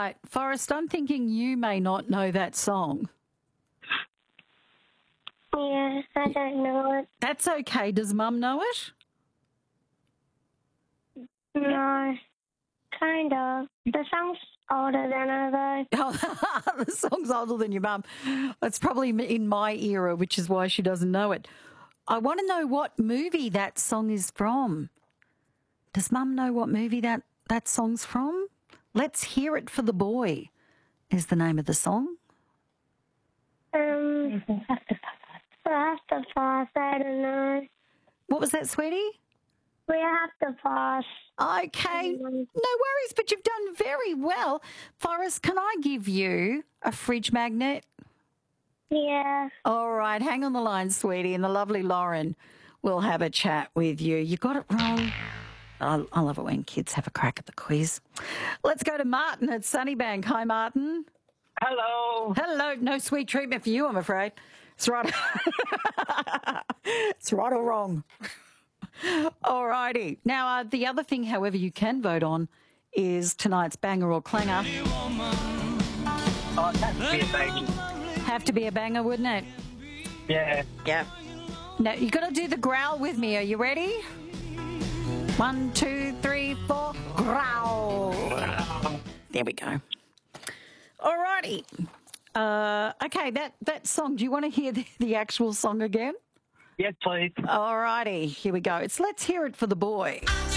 right, Forrest, I'm thinking you may not know that song. Yeah, I don't know it. That's okay. Does Mum know it? No, kind of. The song's older than her, though. Oh, the song's older than your mum. It's probably in my era, which is why she doesn't know it. I want to know what movie that song is from. Does Mum know what movie that song's from? Let's Hear It for the Boy is the name of the song. We'll have to pass. I don't know. What was that, sweetie? We have to pass. Okay, no worries, but you've done very well. Forrest, can I give you a fridge magnet? Yeah. All right, hang on the line, sweetie, and the lovely Lauren will have a chat with you. You got it wrong. I love it when kids have a crack at the quiz. Let's go to Martin at Sunnybank. Hi, Martin. Hello. Hello. No sweet treatment for you, I'm afraid. It's right. It's right or wrong. All righty. Now, the other thing, however, you can vote on is tonight's banger or clanger. Oh, that's be a banger. Have to be a banger, wouldn't it? Yeah. Yeah. Now, you got to do the growl with me. Are you ready? 1, 2, 3, 4. Growl. There we go. All righty. Okay, that song, do you want to hear the actual song again? Yes, please. All righty, here we go. It's Let's Hear It for the Boy.